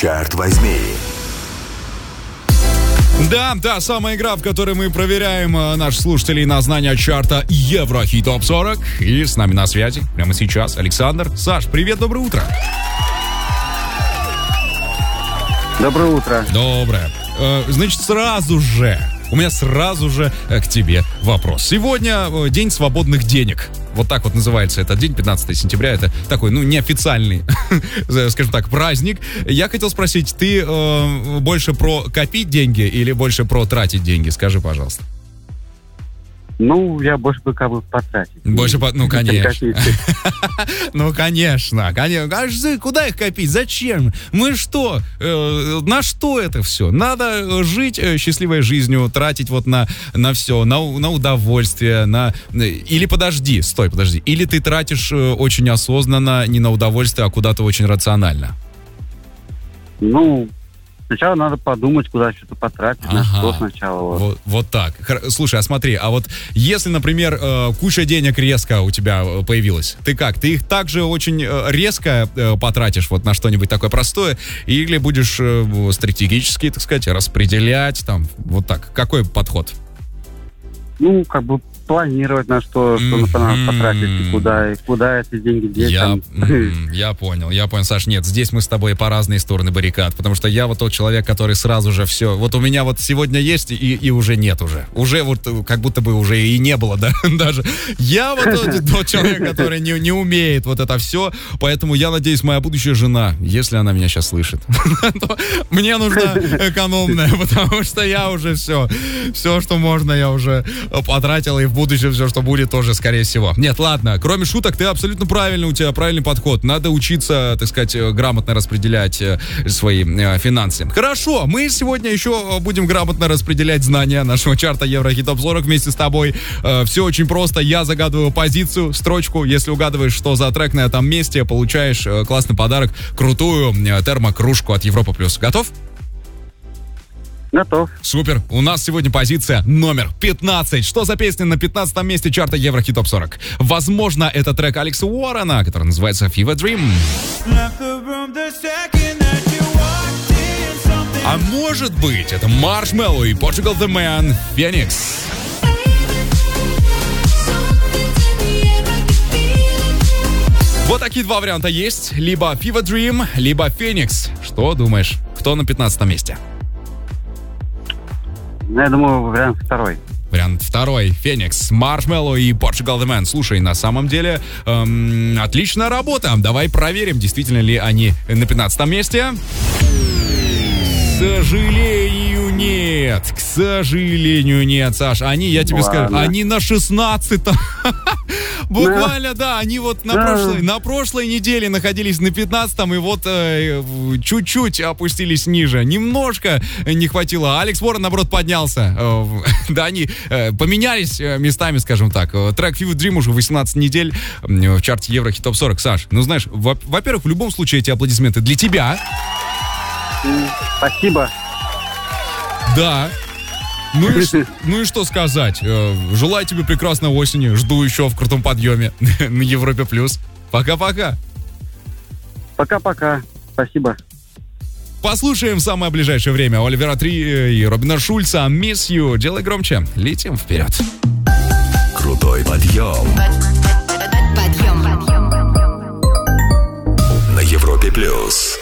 Черт возьми. Да, та самая игра, в которой мы проверяем наших слушателей на знание чарта Еврохит Топ 40. И с нами на связи прямо сейчас Александр. Саш, привет, доброе утро. Доброе утро. Доброе. Значит, у меня сразу же к тебе вопрос. Сегодня день свободных денег. Вот так вот называется этот день, 15 сентября. Это такой, неофициальный, скажем так, праздник. Я хотел спросить, ты больше про копить деньги или больше про тратить деньги? Скажи, пожалуйста. Я больше бы потратить. Конечно. Конечно. Куда их копить? Зачем? Мы что? На что это все? Надо жить счастливой жизнью, тратить вот на все, на удовольствие, Или подожди. Или ты тратишь очень осознанно, не на удовольствие, а куда-то очень рационально? Сначала надо подумать, куда что-то потратить, на что сначала. Вот так. Слушай, а смотри, а вот если, например, куча денег резко у тебя появилась, ты как? Ты их также очень резко потратишь вот на что-нибудь такое простое, или будешь стратегически, так сказать, распределять там, вот так? Какой подход? Планировать, на что надо потратить, и куда эти деньги деть. Я понял, Саш, нет, здесь мы с тобой по разные стороны баррикад, потому что я вот тот человек, который сразу же все, вот у меня вот сегодня есть и уже нет уже вот как будто бы уже и не было, да, даже. Я вот тот человек, который не умеет вот это все, поэтому я надеюсь, моя будущая жена, если она меня сейчас слышит, то мне нужна экономная, потому что я уже все, что можно, я уже потратил, и в будущем все, что будет, тоже, скорее всего. Нет, ладно, кроме шуток, ты абсолютно правильно, у тебя правильный подход. Надо учиться, так сказать, грамотно распределять свои финансы. Хорошо, мы сегодня еще будем грамотно распределять знания нашего чарта Еврохит Топ 40 вместе с тобой. Все очень просто. Я загадываю позицию, строчку. Если угадываешь, что за трек на этом месте, получаешь классный подарок, крутую термокружку от Европа Плюс. Готов? Готов. Супер. У нас сегодня позиция номер 15. Что за песня на 15 месте чарта Еврохит Топ 40? Возможно, это трек Алекса Уоррена, который называется Fever Dream. А может быть, это Marshmello и Portugal The Man, Phoenix. Вот такие два варианта есть. Либо Fever Dream, либо Phoenix. Что думаешь, кто на 15 месте? Я думаю, вариант второй. Вариант второй. Phoenix, Marshmello и Portugal The Man. Слушай, на самом деле, отличная работа. Давай проверим, действительно ли они на 15 месте. К сожалению, нет, Саш. Они, я тебе скажу, они на 16-м. Буквально, да, они вот на прошлой неделе находились на 15-м и вот чуть-чуть опустились ниже. Немножко не хватило. Алекс Уоррен, наоборот, поднялся. Да, они поменялись местами, скажем так. Трек Fever Dream уже 18 недель в чарте Еврохит Топ 40. Саш, знаешь, во-первых, в любом случае эти аплодисменты для тебя. Спасибо. Да. Ну и что сказать? Желаю тебе прекрасной осени. Жду еще в крутом подъеме на Европе Плюс. Пока-пока. Пока-пока. Спасибо. Послушаем в самое ближайшее время Оливера Три и Робина Шульца «Miss You». Делай громче. Летим вперед. Крутой подъем. Подъем. На Европе Плюс.